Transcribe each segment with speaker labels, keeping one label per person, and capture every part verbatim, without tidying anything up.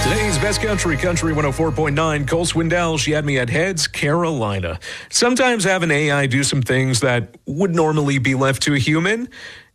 Speaker 1: Today's Best Country, Country one oh four point nine. Cole Swindell, she had me at Heads, Carolina. Sometimes having A I do some things that would normally be left to a human,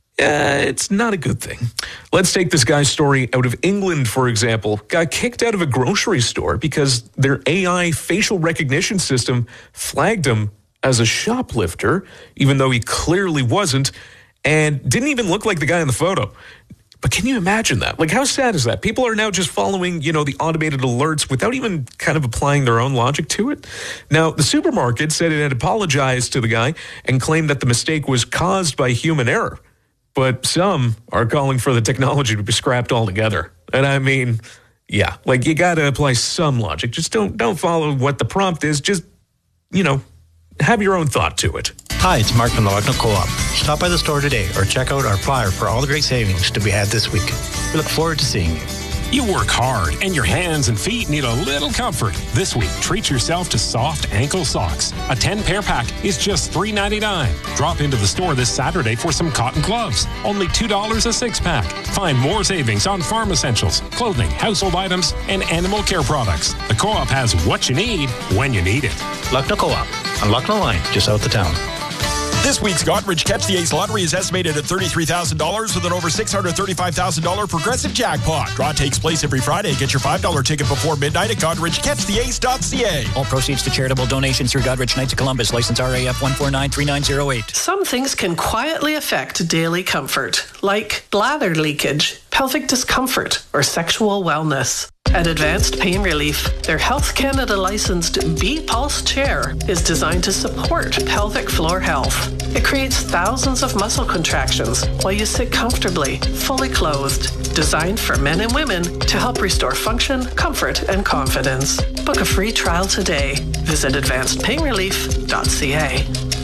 Speaker 1: uh, it's not a good thing. Let's take this guy's story out of England, for example. Got kicked out of a grocery store because their A I facial recognition system flagged him as a shoplifter, even though he clearly wasn't, and didn't even look like the guy in the photo. But can you imagine that? Like, how sad is that? People are now just following, you know, the automated alerts without even kind of applying their own logic to it. Now, the supermarket said it had apologized to the guy and claimed that the mistake was caused by human error. But some are calling for the technology to be scrapped altogether. And I mean, yeah, like you got to apply some logic. Just don't don't follow what the prompt is. Just, you know, have your own thought to it.
Speaker 2: Hi, it's Mark from the Lucknow Co-op. Stop by the store today or check out our flyer for all the great savings to be had this week. We look forward to seeing you.
Speaker 3: You work hard and your hands and feet need a little comfort. This week, treat yourself to soft ankle socks. A ten-pair pack is just three ninety-nine. Drop into the store this Saturday for some cotton gloves. Only two dollars a six-pack. Find more savings on farm essentials, clothing, household items, and animal care products. The Co-op has what you need when you need it.
Speaker 2: Lucknow Co-op on Lucknow Line, just south of town.
Speaker 4: This week's Goderich Catch the Ace lottery is estimated at thirty-three thousand dollars with an over six hundred thirty-five thousand dollars progressive jackpot. Draw takes place every Friday. Get your five dollars ticket before midnight at Goderich Catch the Ace dot c a.
Speaker 5: All proceeds to charitable donations through Goderich Knights of Columbus, license R A F one four nine three nine zero eight.
Speaker 6: Some things can quietly affect daily comfort, like bladder leakage, pelvic discomfort, or sexual wellness. At Advanced Pain Relief, their Health Canada licensed B-Pulse chair is designed to support pelvic floor health. It creates thousands of muscle contractions while you sit comfortably, fully clothed. Designed for men and women to help restore function, comfort, and confidence. Book a free trial today. Visit advanced pain relief dot c a.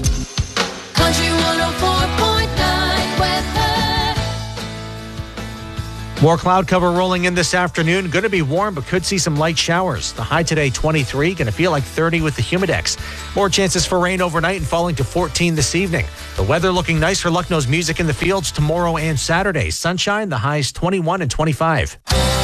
Speaker 7: Country one oh four point nine weather.
Speaker 8: More cloud cover rolling in this afternoon. Going to be warm, but could see some light showers. The high today, twenty-three. Going to feel like thirty with the humidex. More chances for rain overnight and falling to fourteen this evening. The weather looking nice for Lucknow's Music in the Fields tomorrow and Saturday. Sunshine, the highs twenty-one and twenty-five.